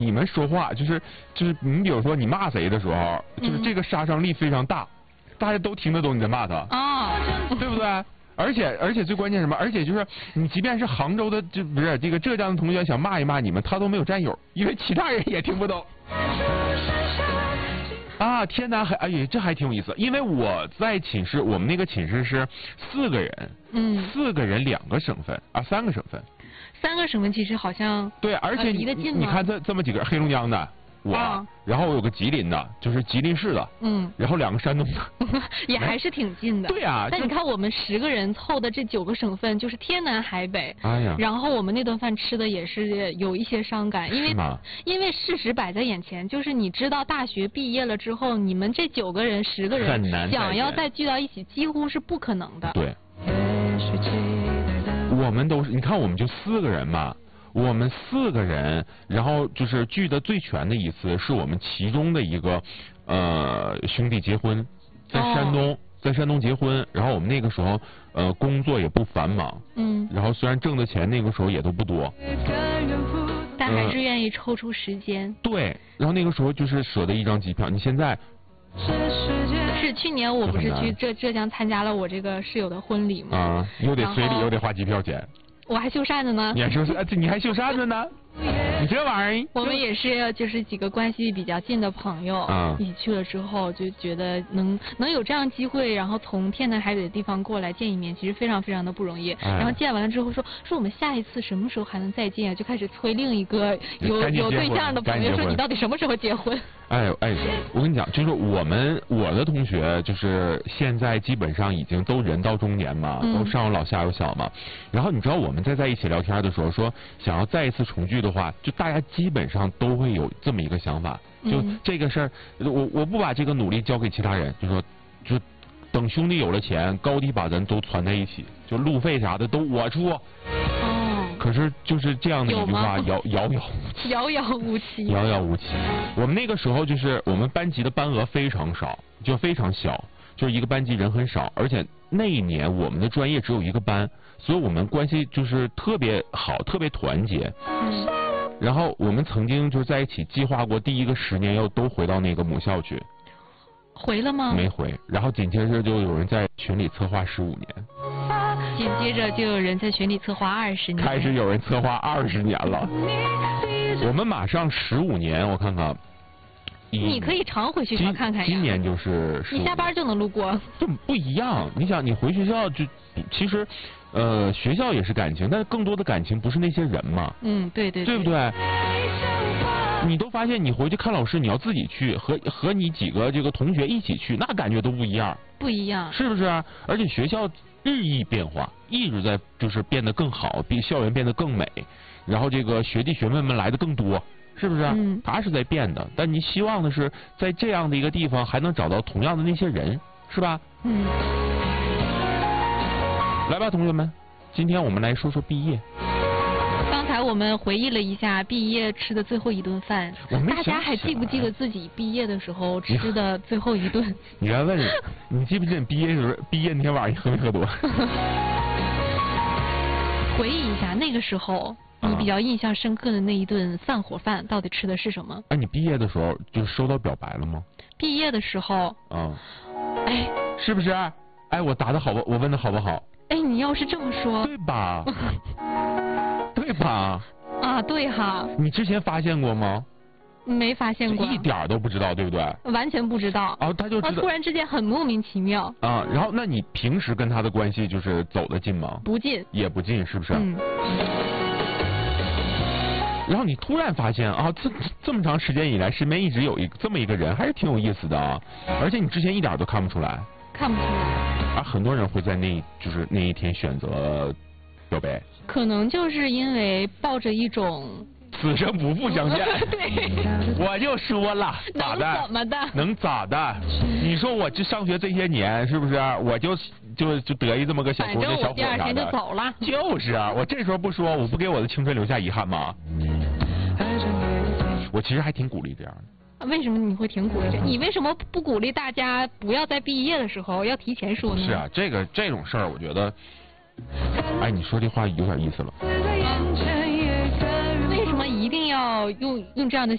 你们说话就是你比如说你骂谁的时候，就是这个杀伤力非常大，大家都听得懂你在骂他啊， 对不对？而且最关键什么？而且就是你即便是杭州的不是这个浙江的同学想骂一骂你们，他都没有战友，因为其他人也听不懂。啊，天南海，哎呀，这还挺有意思。因为我在寝室，我们那个寝室是4个人，4个人2个省份啊，3个省份。 3个省份其实好像对，而且你看这么几个黑龙江的。我，然后我有个吉林的，就是吉林市的，然后2个山东的， 也还是挺近的。 对啊， 但你看我们10个人凑的这9个省份，就是天南海北。 哎呀， 然后我们那顿饭吃的也是有一些伤感，因为事实摆在眼前，就是你知道大学毕业了之后，你们这9个人、10个人想要再聚到一起，几乎是不可能的。 对，我们都是，你看我们就4个人嘛。我们4个人，然后就是聚的最全的一次，是我们其中的一个兄弟结婚，在山东结婚，然后我们那个时候工作也不繁忙，然后虽然挣的钱那个时候也都不多， 但还是愿意抽出时间。 对，然后那个时候就是舍得一张机票，你现在。 是去年我不是去浙江参加了我这个室友的婚礼吗？ 啊，又得随礼又得花机票钱。 我还修缮子呢。 你还修缮子呢？你这玩意儿。 我们也是，就是几个关系比较近的朋友，一起去了之后，就觉得能有这样机会，然后从天南海北的地方过来见一面，其实非常非常的不容易。然后见完了之后说我们下一次什么时候还能再见啊？就开始催另一个有对象的朋友说你到底什么时候结婚？ 哎，我跟你讲，就是我的同学，就是现在基本上已经都人到中年嘛，都上有老下有小嘛。然后你知道我们在一起聊天的时候说，想要再一次重聚的话，就大家基本上都会有这么一个想法，就这个事儿，我不把这个努力交给其他人，就等兄弟有了钱，高低把咱都攒在一起，就路费啥的都我出。可是就是这样的一句话，遥遥无期。遥遥无期。我们那个时候就是我们班级的班额非常少，就非常小，就是一个班级人很少，而且那一年我们的专业只有1个班，所以我们关系就是特别好，特别团结。然后我们曾经就在一起计划过第1个10年要都回到那个母校去。 回了吗？ 没回。然后紧接着就有人在群里策划15年。 紧接着就有人在群里策划20年， 开始有人策划20年了。我们马上15年，我看看。 你可以常回学校看看呀。 今年就是你下班就能路过。 就不一样，你想你回学校就其实，学校也是感情，但是更多的感情不是那些人嘛。 对， 对不对？你都发现你回去看老师，你要自己去，和你几个这个同学一起去，那感觉都不一样。 不一样。 是不是？而且学校日益变化，一直在就是变得更好，比校园变得更美，然后这个学弟学妹们来的更多，是不是？它是在变的，但你希望的是在这样的一个地方还能找到同样的那些人，是吧？来吧，同学们，今天我们来说说毕业。 刚才我们回忆了一下毕业吃的最后一顿饭，大家还记不记得自己毕业的时候吃的最后一顿？ 你要问你记不记得你毕业那天晚上你喝没喝多？ 回忆一下那个时候你比较印象深刻的那一顿散伙饭到底吃的是什么？ 你毕业的时候就收到表白了吗？ 毕业的时候是不是？我答的好不？我问的好不好？ 你要是这么说， 对吧？对吧？ 对哈。 你之前发现过吗？ 没发现过， 一点都不知道，对不对？ 完全不知道。 他就突然之间很莫名其妙。 然后那你平时跟他的关系就是走得近吗？ 不近。也不近，是不是？然后你突然发现这么长时间以来，身边一直有这么一个人，还是挺有意思的啊！而且你之前一点都看不出来。 看不出来。 很多人会在那一天选择表白。 可能就是因为抱着一种此生不复相见。 对。 我就说了，咋的？ 能怎么的？ 能咋的？你说我这上学这些年，是不是？我就得意这么个小姑娘小伙子啥的。 反正我第2天就走了。 就是啊，我这时候不说，我不给我的青春留下遗憾吗？我其实还挺鼓励这样的。 为什么你会挺鼓励这？你为什么不鼓励大家不要在毕业的时候要提前说呢？ 是啊，这种事儿，我觉得，你说这话有点意思了。 为什么一定要用这样的